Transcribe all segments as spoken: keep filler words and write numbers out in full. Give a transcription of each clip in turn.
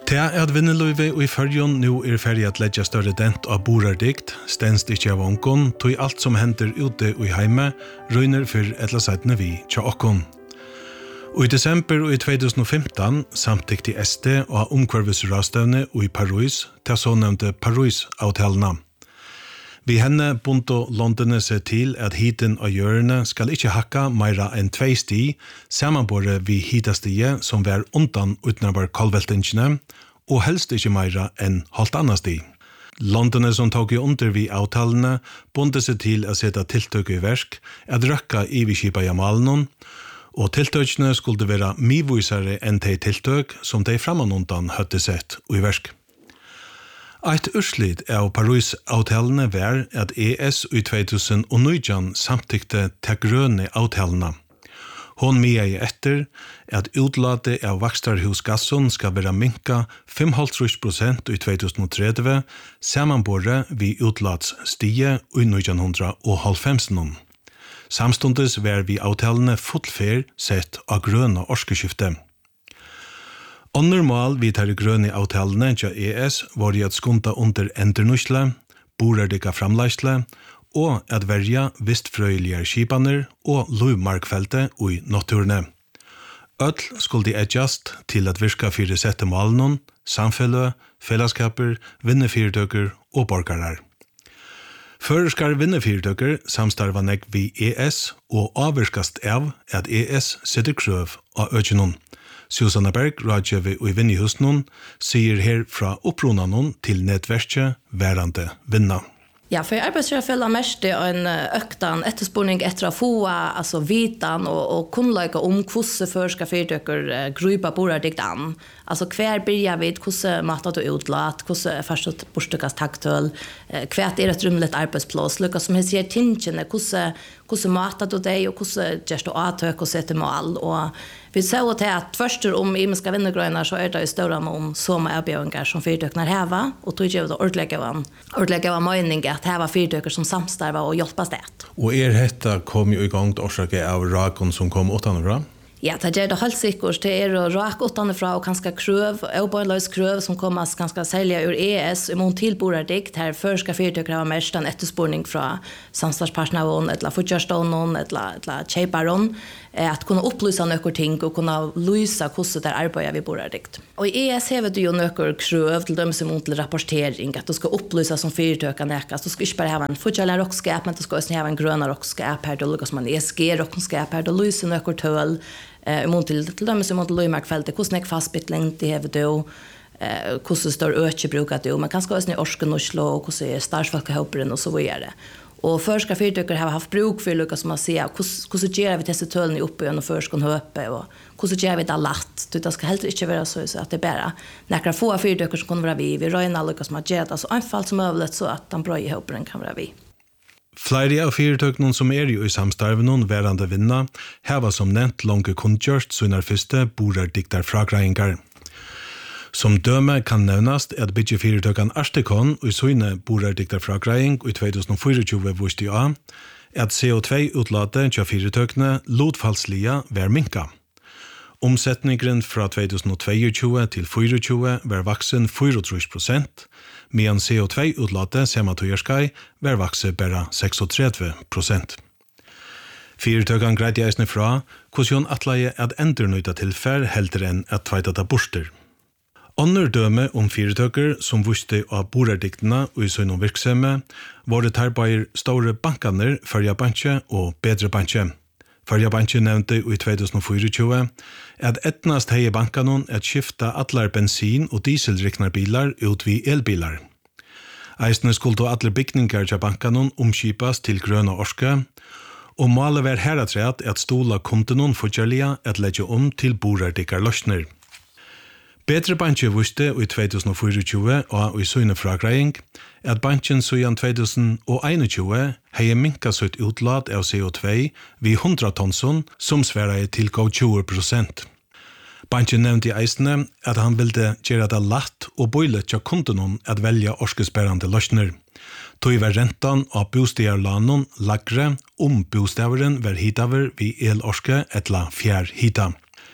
Til at vinneløyve og i førjon nå er ferdig at leggja større dent av borardikt, stenst ikkje av ångon, tog alt som hender ute og i heime, røyner for etla seitene vi tja okkon. Og i desember og i tjugo femton samtykte S D og omkvarvesrastevne og i Paris til så nevnte Paris-avtalene. Vi henne bunto Londone seg til at hiten av hjørne skal ikke hakka meira enn tvei sti, samanbore vi hitastige som var undan utenfor kolveltingene, og helst ikke meira enn halvt annet sti. Londone som tok i under vi avtalene bunte seg til å sette tiltøk i versk, at røkka i vi kipa jamalen, og tiltøkene skulle være mivvisere enn de tiltøk som de framanundan høtte sett i versk. Eit urslit av Paris-avtalene var at E S i tjugo nitton samtykte til grønne avtalene. Hon meier etter at utlate av vakstarhusgassen skal være minka femoghalvtrýss prosent i tjugo tretti, samanbore vi utlatsstige i nitton hálvfems. Samstundes var vi avtalene fullfer sett av grønne orskeskifte. Undermål vi tar grønne avtalene til E S var at skunta under endernusle, borardika framleisle og at verja vistfrøyelige skipaner og lovmarkfeltet i naturene. Øll skulle de edjast til at virka fyrir sette malen, samfellet, fellesskaper, vinnefyrtøker og borgarar. Føreskar vinnefyrtøker samstarva nek vi E S og avvirkast av at E S setter krøv av økjennom. Susanna Berg, rådgjøve og i Vinnihusnån, sier her fra oppronanon til nettverket værende vinna. Ja, för arbetsgivare mest en öktan efterspurning efter att få alltså vitan och och kunna om hur för ska fördöker grupa borardikt an. Alltså kvar börjar vi hur matat och utlat, hur först borstökas taktöl, kvärt är ett rumligt arbetsplats, lucka som jag ser tingen hur hur matat och dig och hur just att atök och sätta mål och vi såg att att först om i ska vinnergröna så är det stora om som erbjudningar som fördöknar häva och tog ju då ordlägga van ordlägga var mening att häva fördökar som samstarva och hjälpa det. Och er hetta kom ju igång orsaka av rakon som kom utanfra. Ja, det är det helt säkert. Det är rak utanfra och ganska kröv, obanlös kröv som kommer ganska sälja ur E S i mån tillborardikt här för ska fördökar ha mest en efterspurning från samstartspartnern eller futjarstonen eller eller cheparon att kunna upplysa nöker ting och kunna lysa hur det arbetar vi borardikt. Och i E S har vi ju nöker kröv till dem som mot rapportering att du ska upplysa som fördökar näkas. Du ska inte bara ha en futjarlig rockskap men du ska också ha en gröna rockskap här då lukas man E S G rockskap här då lysa nöker töl eh mot till till dem som mot Löjmarkfältet hur snäck fastbitling det har då eh hur så står öke brukar det man kan ska också orska och slå och hur så är startfolkehoparen och så vidare. Och förska fördökare har haft bruk för lucka som man ser hur hur gör vi dessa töllen uppe och förskon höpe och hur gör vi det latt det ska helt inte vara så så att det bara några få fördökare som kan vara vi vi röna lucka som har gett alltså anfall som möjligt så att de bra i hoparen kan vara vi. Flere av fyrtøkene som er jo i samstarven værende vinna, heva som nevnt lange kundgjørst sånne første borardiktar fragreiingar. Som døme kan nevnast at bytje fyrtøkene Arstekon og sånne borardiktar fragreiing i tjugo tjuefire viste av at C O two utlate til fyrtøkene lodfallslige var minka. Omsetningen fra tjugo tjueto til tjuefire var vaksen fyrtiåtte prosent, medan C O two utlate sematøyerskai var vaksen bare trettiosex prosent. Fyrtøkene greide eisne fra hvordan atleie at endernøyta tilfær heldur enn at tveitata borster. Andre døme om fyrtøker som visste av borardiktene og i søgnom virksomhet var det tarbeir store bankaner, Førja Bankje og Bedre Bankje. Førja Bankje nevnte i tjugo tjuefire at etnast hei bankanon at skifta atlar bensin- og dieselriknarbilar ut vi elbilar. Eisne skulle atler bygningar til bankanon omskipas til grøna orske, og målet var heratræt at stola kundenon fortjellige at leggja om til borardikar løsner. Bedre Bankje visste i tjugo tjuefire og i søgne fragreiing at banken siden tjugo einogtjúgu hei minka sitt utlat av C O two vi hundra tonson som sverige til gå tjúgu prosent. Banken nevnte i eisene at han ville gjøre det latt og bøylet til kundenon at velja orskesperrande løsner. Tog var rentan av bostegarlanon lagre om bostaveren var hitaver vi elorske etla fjær hita.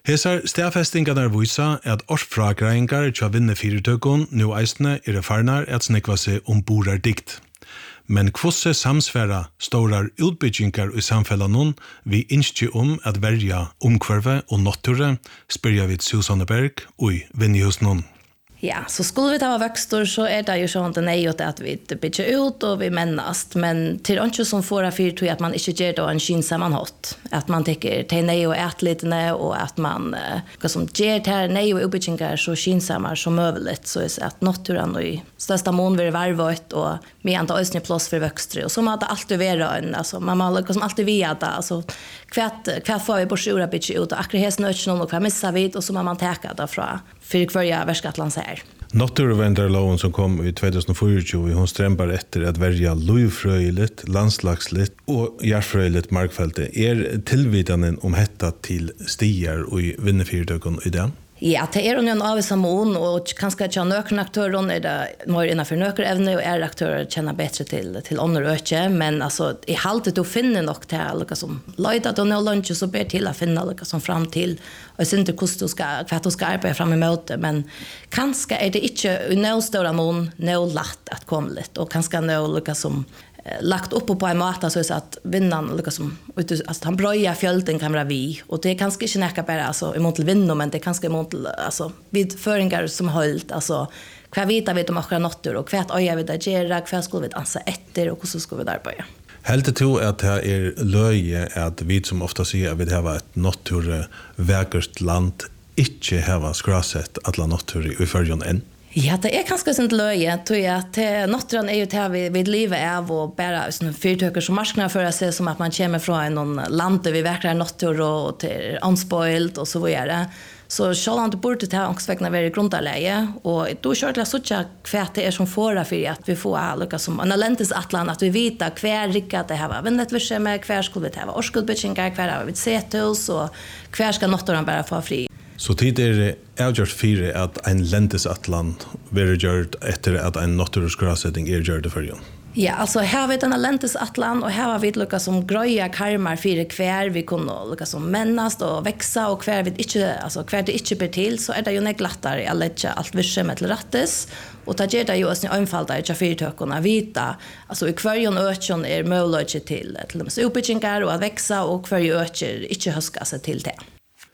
Hesar stafestingarna visa at årsfragreiningar tja vinnefyrtøkon nu eisne er farnar at snikva seg om borar dikt. Men kvosse samsfæra stórar utbyggingar i samfellanon vi innskje om at verja omkvarve og nature, spyrja vid Susanne Berg og Vinnihusnon. Ja, så skulle vi ta växter så är det ju så att det är ju att vi bygger ut och vi männast. Men till inte som får för tror att man inte gör det en skinsammanhått. Att man tycker till nej och ät lite och att man vad som ger till nej och uppbyggingar så skinsammar som möjligt. Så är att naturen och i största mån vill varvat och med inte ösny plats för växter. Och så man det alltid vara en alltså man man liksom alltid veta alltså kvätt kvätt får vi på sjura bygga ut och akkurat häsnötchen och kvar missa vid och så man ta det från för kvarja Västgötlands här. Naturvändarloven som kom i tjugohundrafyrtio, hon strämbar efter att välja lövfröjligt, landslagsligt och järfröjligt markfälte. Är tillvidanen om hetta till stigar och i vinnefyrtökon i det? Ja, det är en avsamon och kanske att nökna aktörer är det mer innanför nökerävne och är aktörer känner bättre till till andra öke men alltså i haltet att finna något till alltså som lite och nå lunch så ber till att finna alltså som fram till och sen inte kostar ska kvart ska arbeta fram emot men kanske är det inte nå stora mån nå lätt att komma lite och kanske nå lika som lagt upp på en mat så att vinnaren liksom alltså han bröja fjölden kan vara vi och det är kanske inte näka bara alltså emot vinna men det kanske emot alltså vid föringar som hållt alltså kvar vita vet om akra nattur och kvart öja vid att göra kvar skulle vi ansa efter och så ska vi där börja. Helt tror att det är löje att vi som ofta säger att vi har ett natur vägert land inte har skrasset alla natur i förjon än. Ja, det är ganska sent löje. Tror jag att naturen är ju till vi vid livet av och bara såna fyrtöker som marknader för sig som att man kommer från någon land där vi verkligen natur och till unspoiled och så vidare. Så själva det borde ta också vara grundläge och då kör det så att kvärt det är som fåra för att vi får alla som analytis atlan att vi vita kvar rika det här var vännet vi ser med kvar skulle det vara årskuldbetjängar kvar har vi sett oss och kvar ska naturen bara få fri. Så tid är det avgjort fyra att en läntesatlan blir gjort efter att en naturskravsättning är gjord för ju. Ja, alltså här har vi den läntesatlan och här har vi lyckas som gröja karmar fyra kvar vi kunde lyckas som männast och växa och kvar vi inte alltså kvar det inte ber till så är det ju neglattare alla inte allt visse med till rättes och ta det ju oss anfallda i fyrtökorna vita alltså i kvarjon ökjon är möjligt till till de uppbyggingar och att växa och kvarjon ökjer inte höska sig till det.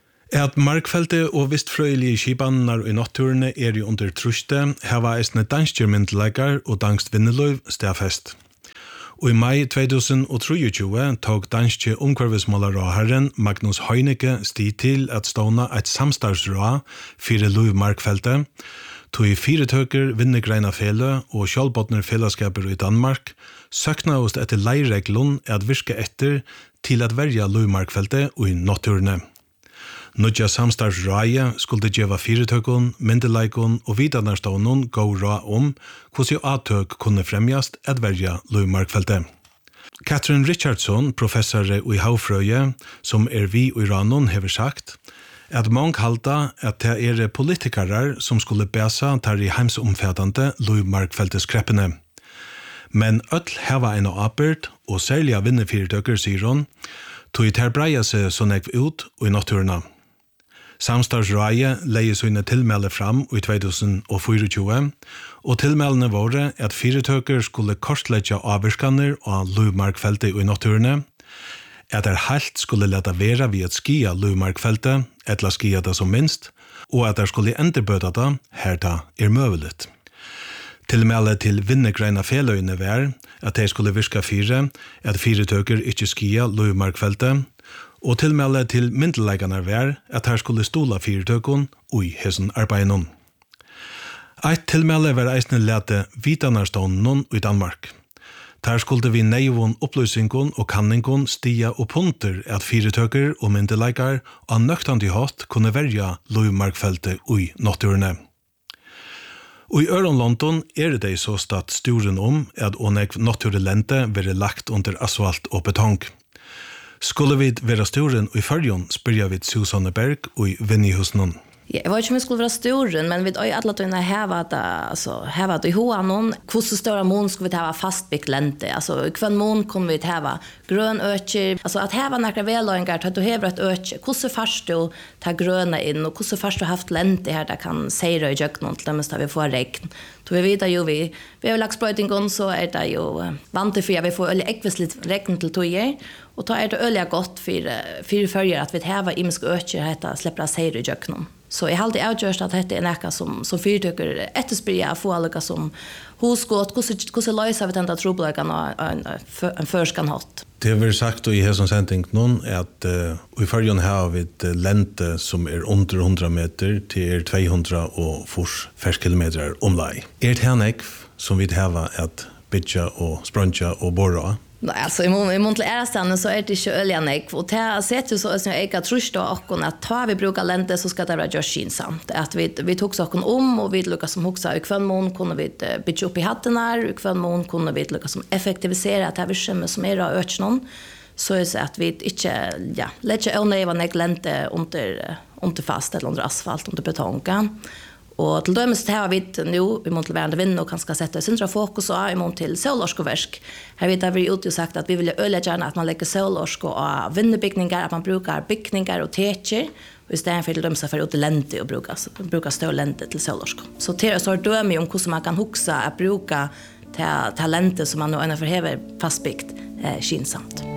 At markfelte og vistfrøyelige skibannar i naturen er jo under truste, heva eisne danskjørmyndelagar og dansk vinneløv stafest. Og i mai tjugohundratrettiosju tog danske omkvarvesmålarråherren Magnus Heineke sti til at ståna et samstarvsrå fire løv markfelte, tog i fire tøker vinnegreina fele og sjálfbåtner fellesskaper i Danmark, søkna oss etter leireglun at virke etter til at verja løv markfelte og i naturene. Nudja samstarvsrøye skulle gjeva fyretøkken, myndeleikon og vidanarstånden gå rå om hvordan avtøk kunne fremjast at verja løvmarkfeltet. Katrin Richardson, professor i havfrøye, som er vi i Ranon, hever sagt at mange halda at det er politikarer som skulle bæsa tar i heimsomfætande løvmarkfelteskreppene. Men öll heva en apert og særlig av vinnefyrtøkker, sier hun, tog i terbreia seg så nekv ut og i naturna. Samstarvsrøye leier sine tilmelde fram i tjugohundrafyrtio, og tilmeldene våre at fyretøker skulle kortleggja avvirskaner av løvmarkfeltet i naturene, at er helt skulle leta vera ved at skia løvmarkfeltet, etla skia det som minst, og at er skulle enderbøta det her da er møveligt. Tilmelde til vinnegreina feløyene var at de skulle virka fire, at fyretøker ikke skia løvmarkfeltet, og tilmelde til myndeleikene var at her skulle stola fyretøkken og i hessen arbeidet. Eit tilmelde var eisne lete vidanarstånden i Danmark. Der skulle vi neivån opplysningen og kanningen stia og punter at fyretøkker og myndeleikar av nøktandi hatt kunne verja løvmarkfeltet i naturene. Og i Øron-London er det så statt sturen om at ånek naturelente være lagt under asfalt og betong. Skulle vi være sturen i Førjon, spyrja vi Susanne Berg og i Vinnihusnon. Ja, jag vet inte om vi skulle vara stor, men vi har ju alla tunna häva det, alltså häva det i hoa någon. Hur så stora mån skulle vi ha fastbyggt länte? Alltså i kvann mån kommer vi ha grön öker. Alltså att häva några välöingar, att du häver ett öker. Hur så fast du tar gröna in och hur så fast du haft länte här där kan säga i jöknon till dem vi får regn. Då vi vet ju vi vi har lagt spröjtingen så är det ju vant för vi får öliga äckvisligt regn till tojer. Och då är det öliga gott för för förger att vi häva imsk öker heter släppa säga i jöknon. Så jag har alltid avgjort att det är näka som, som fyrtycker etterspyrja att få alla som hosgått, hvordan løser vi denne trobladene og en, en førskan hatt. Det har sagt i hesson sending någon att uh, i förrjun har vi ett uh, lente som är under hundra meter till tvåhundra och fors färskilometer omlaj. Är det här som vi har att bitcha och spruncha och borra? Nej, alltså i mån i mån till ärastan så är det inte öljanek och det har sett ju så att jag kan trösta och att ta vi brukar länte så ska det vara just skinsamt att vi vi tog saken om och vi lyckas som huxa i kvann mån kunde vi bitcha upp i hatten här i kvann mån kunde vi lyckas som effektivisera att vi skämmer som är öknon så är det att vi inte ja lägga oneva nek lente under under fast eller under asfalt under betonga. Och till dömes har vi nu vi måste vara vind och kanske sätta centra fokus och i mån till solorskoverk. Här vet vi ut och sagt att vi vill öla gärna att man lägger solorsko och vindbyggningar att man brukar byggningar och techer och istället för dömes för ut lente och brukar brukar stå lente till solorsko. Så det är så döme om hur man kan huxa att bruka ta talenter som man nu ända förhäver fastbyggt eh, skinsamt.